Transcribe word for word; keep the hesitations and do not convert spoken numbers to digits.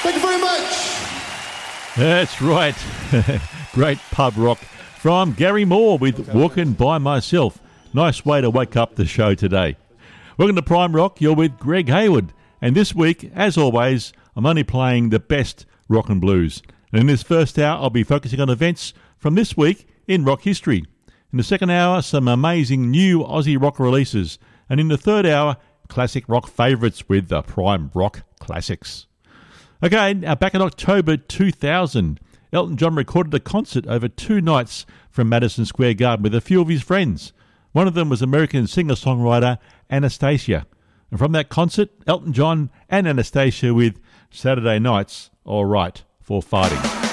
Thank you very much. That's right. Great pub rock from Gary Moore with Walking By Myself. Nice way to wake up the show today. Welcome to Prime Rock. You're with Greg Hayward. And this week, as always, I'm only playing the best rock and blues. And in this first hour, I'll be focusing on events from this week in rock history. In the second hour, some amazing new Aussie rock releases. And in the third hour, classic rock favourites with the Prime Rock Classics. Okay, now back in October two thousand, Elton John recorded a concert over two nights from Madison Square Garden with a few of his friends. One of them was American singer-songwriter Anastacia. And from that concert, Elton John and Anastacia with Saturday Night's All Right for Fighting.